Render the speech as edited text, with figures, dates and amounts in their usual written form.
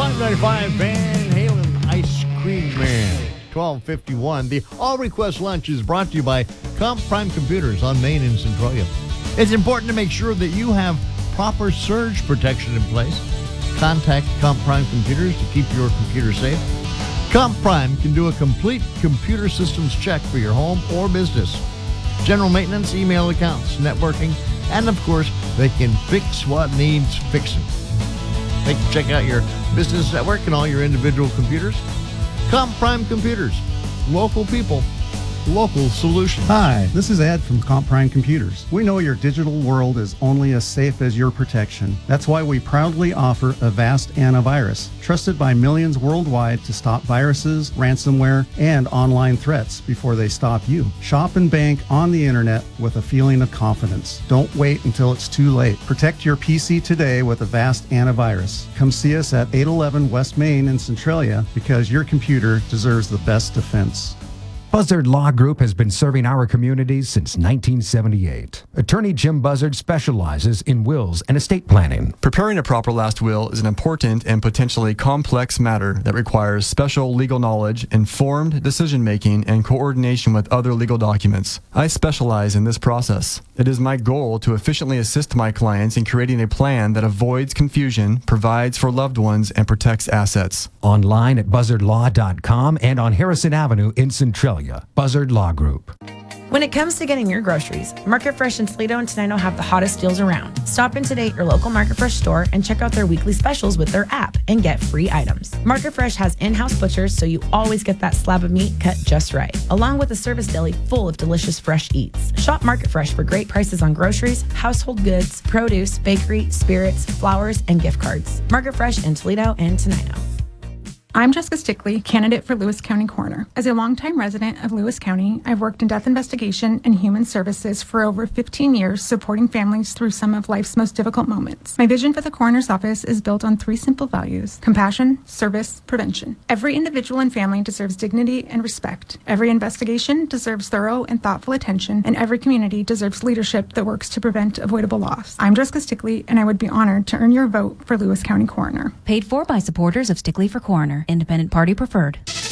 595 Van Halen Ice Cream Man. 1251. The All Request Lunch is brought to you by Comp Prime Computers on Main in Centralia. It's important to make sure that you have proper surge protection in place. Contact Comp Prime Computers to keep your computer safe. Comp Prime can do a complete computer systems check for your home or business. General maintenance, email accounts, networking, and of course, they can fix what needs fixing. They can check out your business network and all your individual computers. Comp Prime Computers. Local people. Local solutions. Hi, this is Ed from Comp Prime Computers. We know your digital world is only as safe as your protection. That's why we proudly offer Avast Antivirus, trusted by millions worldwide to stop viruses, ransomware, and online threats before they stop you. Shop and bank on the internet with a feeling of confidence. Don't wait until it's too late. Protect your PC today with Avast Antivirus. Come see us at 811 West Main in Centralia because your computer deserves the best defense. Buzzard Law Group has been serving our communities since 1978. Attorney Jim Buzzard specializes in wills and estate planning. Preparing a proper last will is an important and potentially complex matter that requires special legal knowledge, informed decision-making, and coordination with other legal documents. I specialize in this process. It is my goal to efficiently assist my clients in creating a plan that avoids confusion, provides for loved ones, and protects assets. Online at buzzardlaw.com and on Harrison Avenue in Centralia. Buzzard Law Group. When it comes to getting your groceries, Market Fresh in Toledo and Tenino have the hottest deals around. Stop in today at your local Market Fresh store and check out their weekly specials with their app and get free items. Market Fresh has in-house butchers, so you always get that slab of meat cut just right, along with a service deli full of delicious fresh eats. Shop Market Fresh for great prices on groceries, household goods, produce, bakery, spirits, flowers, and gift cards. Market Fresh in Toledo and Tenino. I'm Jessica Stickley, candidate for Lewis County Coroner. As a longtime resident of Lewis County, I've worked in death investigation and human services for over 15 years, supporting families through some of life's most difficult moments. My vision for the coroner's office is built on 3 simple values: compassion, service, prevention. Every individual and family deserves dignity and respect. Every investigation deserves thorough and thoughtful attention, and every community deserves leadership that works to prevent avoidable loss. I'm Jessica Stickley, and I would be honored to earn your vote for Lewis County Coroner. Paid for by supporters of Stickley for Coroner. Independent party preferred.